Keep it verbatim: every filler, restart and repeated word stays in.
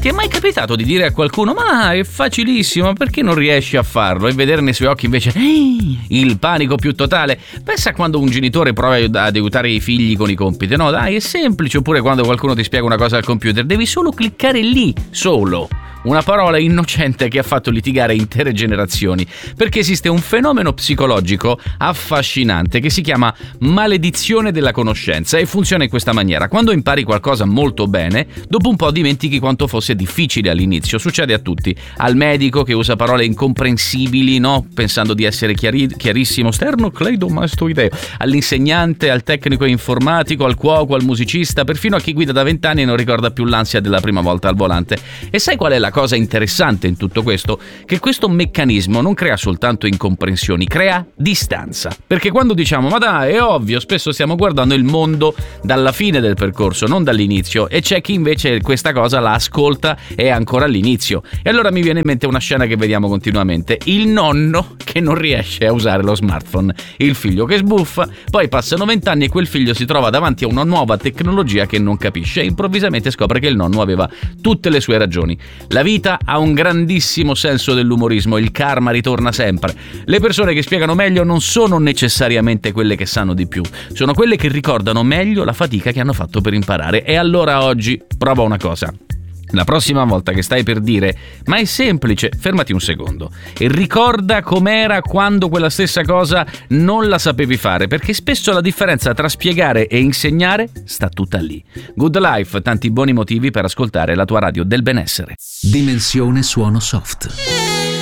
Ti è mai capitato di dire a qualcuno ma è facilissimo, perché non riesci a farlo? E vedere nei suoi occhi invece il panico più totale. Pensa quando un genitore prova ad aiutare i figli con i compiti. No dai, è semplice. Oppure quando qualcuno ti spiega una cosa al computer, devi solo cliccare lì, solo. Una parola innocente che ha fatto litigare intere generazioni, perché esiste un fenomeno psicologico affascinante che si chiama maledizione della conoscenza e funziona in questa maniera. Quando impari qualcosa molto bene, dopo un po' dimentichi quanto fosse difficile all'inizio. Succede a tutti, al medico che usa parole incomprensibili, no? Pensando di essere chiari- chiarissimo, sternocleidomastoideo, all'insegnante, al tecnico informatico, al cuoco, al musicista, perfino a chi guida da vent'anni e non ricorda più l'ansia della prima volta al volante. E sai qual è la cosa interessante in tutto questo? Che questo meccanismo non crea soltanto incomprensioni, crea distanza. Perché quando diciamo ma dai, è ovvio, spesso stiamo guardando il mondo dalla fine del percorso, non dall'inizio, e c'è chi invece questa cosa la ascolta e è ancora all'inizio. E allora mi viene in mente una scena che vediamo continuamente: il nonno che non riesce a usare lo smartphone, il figlio che sbuffa, poi passano vent'anni e quel figlio si trova davanti a una nuova tecnologia che non capisce e improvvisamente scopre che il nonno aveva tutte le sue ragioni. La vita ha un grandissimo senso dell'umorismo, il karma ritorna sempre. Le persone che spiegano meglio non sono necessariamente quelle che sanno di più, sono quelle che ricordano meglio la fatica che hanno fatto per imparare. E allora oggi prova una cosa. La prossima volta che stai per dire ma è semplice, fermati un secondo e ricorda com'era quando quella stessa cosa non la sapevi fare, perché spesso la differenza tra spiegare e insegnare sta tutta lì. Good Life, tanti buoni motivi per ascoltare la tua radio del benessere. Dimensione suono soft.